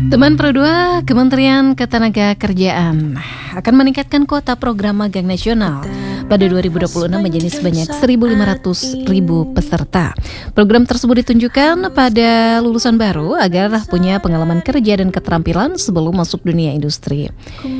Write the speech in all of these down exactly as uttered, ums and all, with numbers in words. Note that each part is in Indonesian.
Teman Pro dua, Kementerian Ketenagakerjaan akan meningkatkan kuota program magang nasional pada dua ribu dua puluh enam menjadi sebanyak seribu lima ratus ribu peserta. Program tersebut ditunjukkan pada lulusan baru agar punya pengalaman kerja dan keterampilan sebelum masuk dunia industri.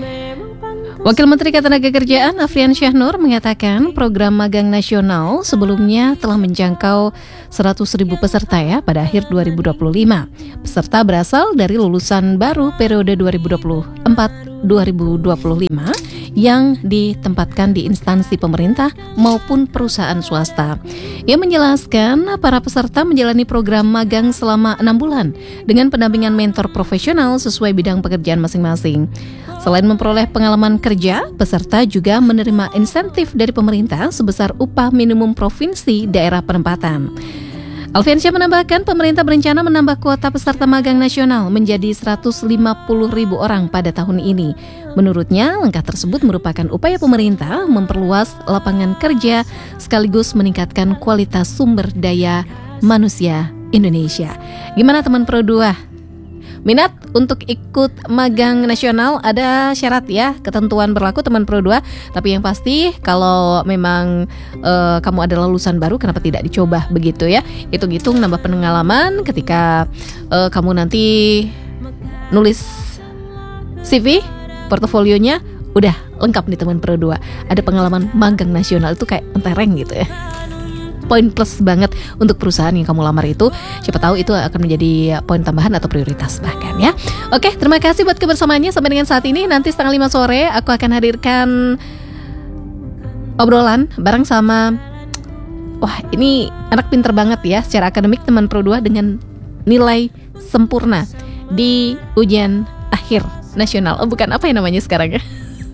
Wakil Menteri Ketenagakerjaan Afrian Syahnur mengatakan program magang nasional sebelumnya telah menjangkau seratus ribu peserta ya pada akhir dua ribu dua puluh lima. Peserta berasal dari lulusan baru periode dua ribu dua puluh empat sampai dua ribu dua puluh lima yang ditempatkan di instansi pemerintah maupun perusahaan swasta. Ia menjelaskan para peserta menjalani program magang selama enam bulan dengan pendampingan mentor profesional sesuai bidang pekerjaan masing-masing. Selain memperoleh pengalaman kerja, peserta juga menerima insentif dari pemerintah sebesar upah minimum provinsi daerah penempatan. Alfian Syah menambahkan pemerintah berencana menambah kuota peserta magang nasional menjadi seratus lima puluh ribu orang pada tahun ini. Menurutnya, langkah tersebut merupakan upaya pemerintah memperluas lapangan kerja sekaligus meningkatkan kualitas sumber daya manusia Indonesia. Gimana teman Pro dua? Minat untuk ikut magang nasional? Ada syarat ya, ketentuan berlaku teman Pro dua. Tapi yang pasti kalau memang uh, kamu adalah lulusan baru, kenapa tidak dicoba begitu ya? Hitung-hitung nambah pengalaman ketika uh, kamu nanti nulis C V, portofolionya udah lengkap nih teman Pro dua. Ada pengalaman magang nasional, itu kayak mentereng gitu ya. Poin plus banget untuk perusahaan yang kamu lamar itu. Siapa tahu itu akan menjadi poin tambahan atau prioritas bahkan ya. Oke, terima kasih buat kebersamaannya sampai dengan saat ini. Nanti setengah lima sore aku akan hadirkan obrolan bareng sama, wah ini anak pinter banget ya secara akademik teman Pro dua dengan nilai sempurna di ujian akhir nasional. Oh bukan, apa yang namanya sekarang ya?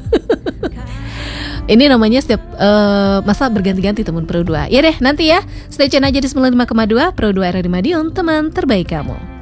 Ini namanya setiap uh, masa berganti-ganti teman Pro dua. Ya deh, nanti ya stay tune aja di sembilan puluh lima koma dua Pro dua R R I Madiun, teman terbaik kamu.